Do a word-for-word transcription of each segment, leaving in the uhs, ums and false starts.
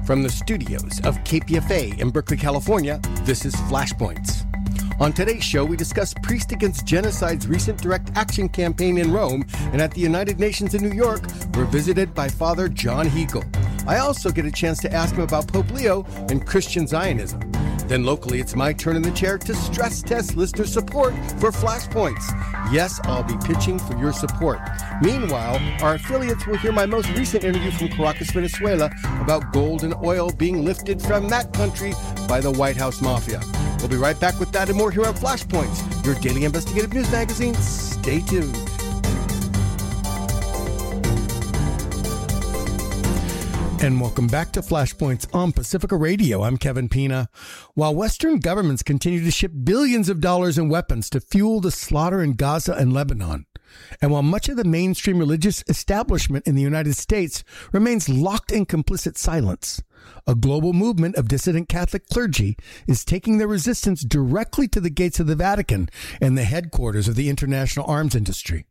From the studios of K P F A in Berkeley, California, this is Flashpoints. On today's show, we discuss Priests Against Genocide's recent direct action campaign in Rome and at the United Nations in New York. We're visited by Father John Hegel. I also get a chance to ask him about Pope Leo and Christian Zionism. Then locally, it's my turn in the chair to stress test listener support for Flashpoints. Yes, I'll be pitching for your support. Meanwhile, our affiliates will hear my most recent interview from Caracas, Venezuela, about gold and oil being lifted from that country by the White House Mafia. We'll be right back with that and more here on Flashpoints, your daily investigative news magazine. Stay tuned. And welcome back to Flashpoints on Pacifica Radio. I'm Kevin Pina. While Western governments continue to ship billions of dollars in weapons to fuel the slaughter in Gaza and Lebanon, and while much of the mainstream religious establishment in the United States remains locked in complicit silence, a global movement of dissident Catholic clergy is taking their resistance directly to the gates of the Vatican and the headquarters of the international arms industry.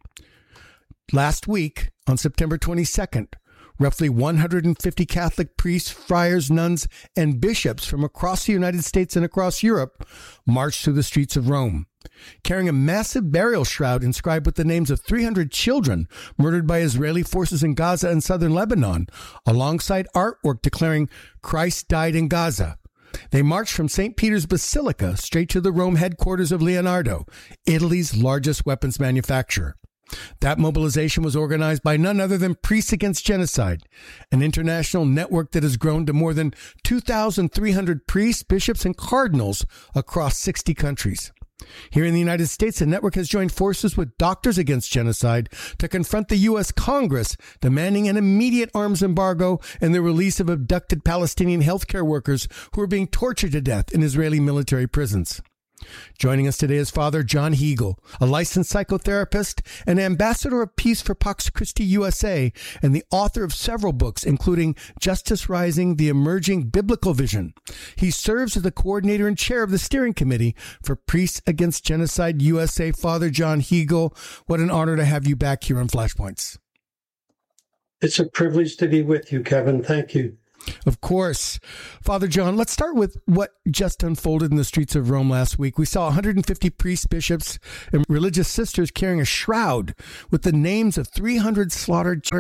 Last week, on September twenty-second, roughly one hundred fifty Catholic priests, friars, nuns, and bishops from across the United States and across Europe marched through the streets of Rome, carrying a massive burial shroud inscribed with the names of three hundred children murdered by Israeli forces in Gaza and southern Lebanon, alongside artwork declaring Christ died in Gaza. They marched from Saint Peter's Basilica straight to the Rome headquarters of Leonardo, Italy's largest weapons manufacturer. That mobilization was organized by none other than Priests Against Genocide, an international network that has grown to more than two thousand three hundred priests, bishops, and cardinals across sixty countries. Here in the United States, the network has joined forces with Doctors Against Genocide to confront the U S Congress, demanding an immediate arms embargo and the release of abducted Palestinian healthcare workers who are being tortured to death in Israeli military prisons. Joining us today is Father John Hegel, a licensed psychotherapist and ambassador of peace for Pax Christi U S A, and the author of several books, including Justice Rising, The Emerging Biblical Vision. He serves as the coordinator and chair of the steering committee for Priests Against Genocide U S A. Father John Hegel, what an honor to have you back here on Flashpoints. It's a privilege to be with you, Kevin. Thank you. Of course. Father John, let's start with what just unfolded in the streets of Rome last week. We saw one hundred fifty priests, bishops, and religious sisters carrying a shroud with the names of three hundred slaughtered